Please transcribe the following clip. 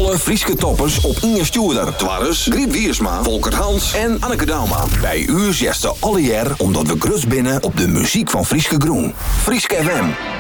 Alle Frieske toppers op Inge Stuurder. Twarres, Griet Wiersma, Volker Hans en Anneke Dauma. Bij u zesde alle jaar omdat we grutst binnen op de muziek van Frieske Groen. Frieske FM.